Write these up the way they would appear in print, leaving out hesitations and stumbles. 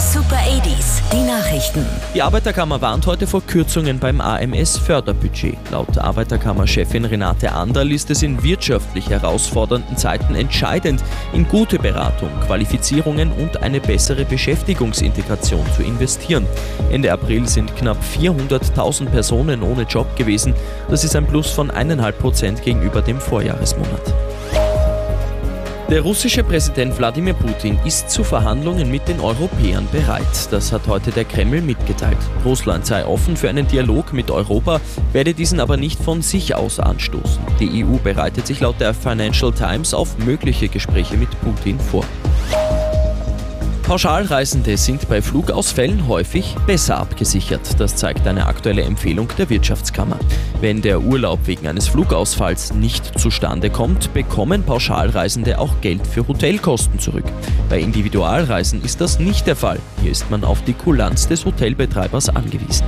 Super 80s, die Nachrichten. Die Arbeiterkammer warnt heute vor Kürzungen beim AMS-Förderbudget. Laut Arbeiterkammer-Chefin Renate Anderl ist es in wirtschaftlich herausfordernden Zeiten entscheidend, in gute Beratung, Qualifizierungen und eine bessere Beschäftigungsintegration zu investieren. Ende April sind knapp 400.000 Personen ohne Job gewesen. Das ist ein Plus von 1,5% gegenüber dem Vorjahresmonat. Der russische Präsident Wladimir Putin ist zu Verhandlungen mit den Europäern bereit. Das hat heute der Kreml mitgeteilt. Russland sei offen für einen Dialog mit Europa, werde diesen aber nicht von sich aus anstoßen. Die EU bereitet sich laut der Financial Times auf mögliche Gespräche mit Putin vor. Pauschalreisende sind bei Flugausfällen häufig besser abgesichert. Das zeigt eine aktuelle Empfehlung der Wirtschaftskammer. Wenn der Urlaub wegen eines Flugausfalls nicht zustande kommt, bekommen Pauschalreisende auch Geld für Hotelkosten zurück. Bei Individualreisen ist das nicht der Fall. Hier ist man auf die Kulanz des Hotelbetreibers angewiesen.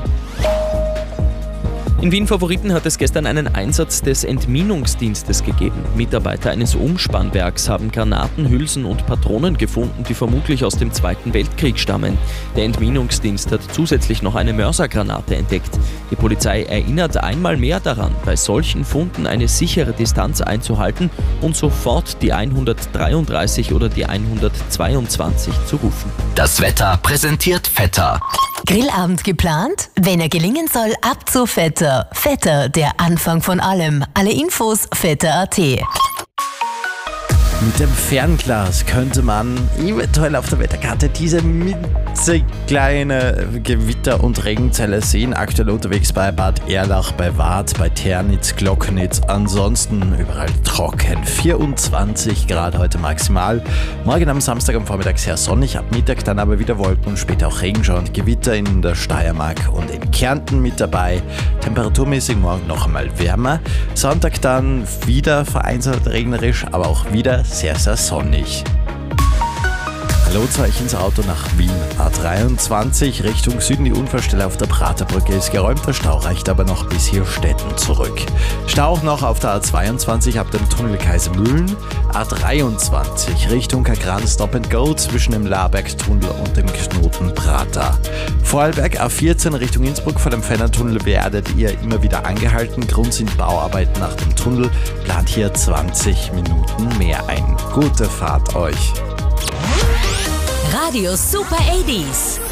In Wien-Favoriten hat es gestern einen Einsatz des Entminungsdienstes gegeben. Mitarbeiter eines Umspannwerks haben Granaten, Hülsen und Patronen gefunden, die vermutlich aus dem Zweiten Weltkrieg stammen. Der Entminungsdienst hat zusätzlich noch eine Mörsergranate entdeckt. Die Polizei erinnert einmal mehr daran, bei solchen Funden eine sichere Distanz einzuhalten und sofort die 133 oder die 122 zu rufen. Das Wetter präsentiert Vetter. Grillabend geplant? Wenn er gelingen soll, ab zu Vetter. Vetter, der Anfang von allem. Alle Infos vetter.at. Mit dem Fernglas könnte man eventuell auf der Wetterkarte diese minzig kleine Gewitter- und Regenzelle sehen. Aktuell unterwegs bei Bad Erlach, bei Waadt, bei Ternitz, Glocknitz. Ansonsten überall trocken. 24 Grad heute maximal. Morgen am Samstag am Vormittag sehr sonnig, ab Mittag dann aber wieder Wolken und später auch Regenschauer und Gewitter in der Steiermark und in Kärnten mit dabei. Temperaturmäßig morgen noch einmal wärmer. Sonntag dann wieder vereinzelt regnerisch, aber auch wieder sehr, sehr sonnig. Hallo zu euch ins Auto nach Wien. A23 Richtung Süden, die Unfallstelle auf der Praterbrücke ist geräumt. Der Stau reicht aber noch bis hier Stetten zurück. Stau auch noch auf der A22 ab dem Tunnel Kaisermühlen. A23 Richtung Kagran Stop and Go zwischen dem Laberg-Tunnel und dem Knoten Prater. Vorarlberg A14 Richtung Innsbruck vor dem Fenner-Tunnel werdet ihr immer wieder angehalten. Grund sind Bauarbeiten nach dem Tunnel. Plant hier 20 Minuten mehr ein. Gute Fahrt euch! Radio Super 80s.